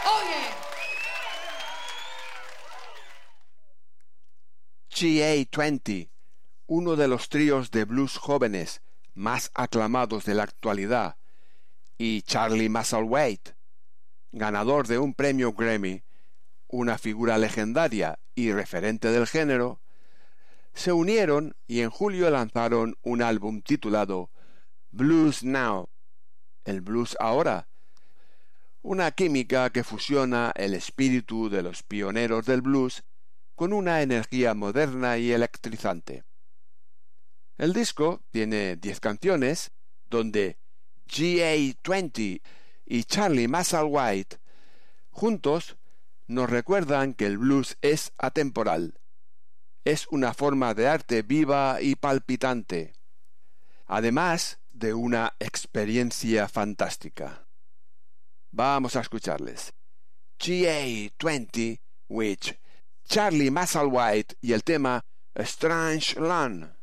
Oh yeah. GA20, uno de los tríos de blues jóvenes más aclamados de la actualidad, y Charlie Musselwhite, ganador de un premio Grammy, una figura legendaria y referente del género, se unieron y en julio lanzaron un álbum titulado Blues Now, el blues ahora, una química que fusiona el espíritu de los pioneros del blues con una energía moderna y electrizante. El disco tiene 10 canciones, donde GA20 y Charlie Musselwhite juntos nos recuerdan que el blues es atemporal. Es una forma de arte viva y palpitante, además de una experiencia fantástica. Vamos a escucharles. GA20 with Charlie Musselwhite y el tema A Strange Land.